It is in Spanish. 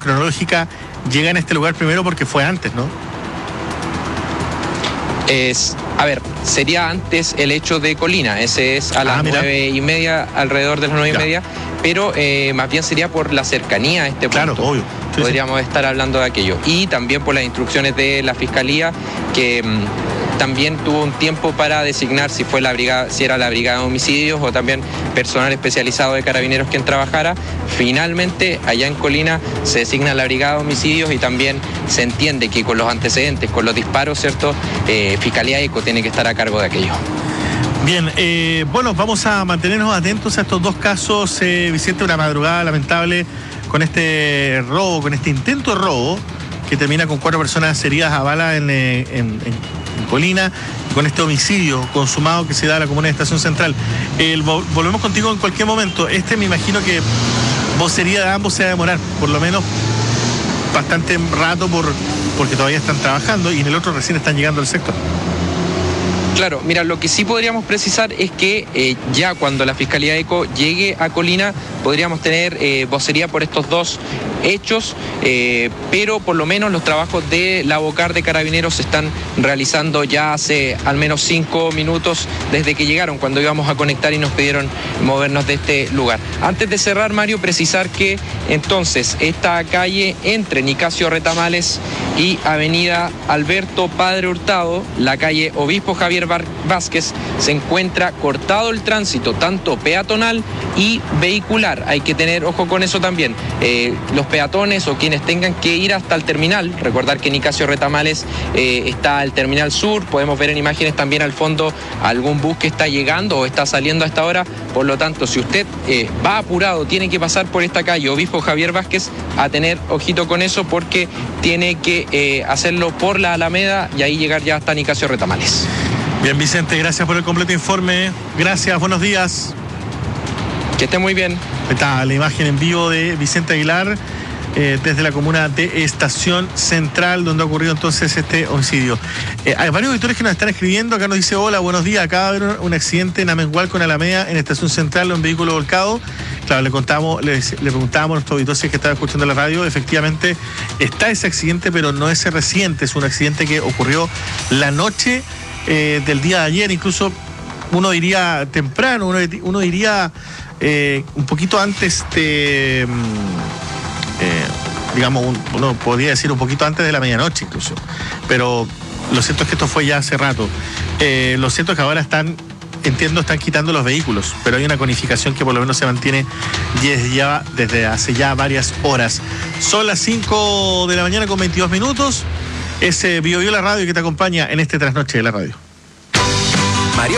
cronológica, llega en este lugar primero porque fue antes, ¿no? A ver, sería antes el hecho de Colina, ese es a las 9:30, alrededor de las 9:30, pero más bien sería por la cercanía a este punto. Claro, obvio. Sí, podríamos estar hablando de aquello. Y también por las instrucciones de la Fiscalía, que también tuvo un tiempo para designar si era la brigada de homicidios o también personal especializado de carabineros quien trabajara. Finalmente, allá en Colina se designa la brigada de homicidios y también se entiende que con los antecedentes, con los disparos, ¿cierto? Fiscalía ECO tiene que estar a cargo de aquello. Bien, bueno, vamos a mantenernos atentos a estos dos casos, Vicente, una madrugada lamentable con este robo, con este intento de robo que termina con 4 personas heridas a bala en Colina, con este homicidio consumado que se da a la comuna de Estación Central. Volvemos contigo en cualquier momento. Me imagino que vocería de ambos se va a demorar, por lo menos bastante rato, porque todavía están trabajando y en el otro recién están llegando al sector. Claro, mira, lo que sí podríamos precisar es que ya cuando la Fiscalía ECO llegue a Colina podríamos tener vocería por estos dos hechos, pero por lo menos los trabajos de la Bocar de Carabineros se están realizando ya hace al menos 5 minutos desde que llegaron, cuando íbamos a conectar y nos pidieron movernos de este lugar. Antes de cerrar, Mario, precisar que entonces esta calle entre Nicasio Retamales y Avenida Alberto Padre Hurtado, la calle Obispo Javier Vázquez, se encuentra cortado el tránsito tanto peatonal y vehicular. Hay que tener ojo con eso también. Los peatones o quienes tengan que ir hasta el terminal, recordar que en Nicasio Retamales está el terminal sur, podemos ver en imágenes también al fondo algún bus que está llegando o está saliendo a esta hora. Por lo tanto, si usted va apurado, tiene que pasar por esta calle Obispo Javier Vázquez, a tener ojito con eso, porque tiene que hacerlo por la Alameda y ahí llegar ya hasta Nicasio Retamales. Bien, Vicente, gracias por el completo informe. Gracias, buenos días. Que esté muy bien. Está la imagen en vivo de Vicente Aguilar desde la comuna de Estación Central, donde ha ocurrido entonces este homicidio. Hay varios auditores que nos están escribiendo. Acá nos dice: hola, buenos días. Acaba de haber un accidente en Amengual con Alameda en Estación Central, un vehículo volcado. Claro, le preguntábamos a nuestro auditor si es que estaba escuchando la radio. Efectivamente está ese accidente, pero no es reciente. Es un accidente que ocurrió la noche del día de ayer, incluso uno diría temprano, uno diría un poquito antes de, digamos, uno podría decir un poquito antes de la medianoche incluso, pero lo cierto es que esto fue ya hace rato. Lo cierto es que ahora están quitando los vehículos, pero hay una conificación que por lo menos se mantiene desde hace ya varias horas. Son las 5 de la mañana con 22 minutos. Es Bio la radio que te acompaña en este trasnoche de la radio.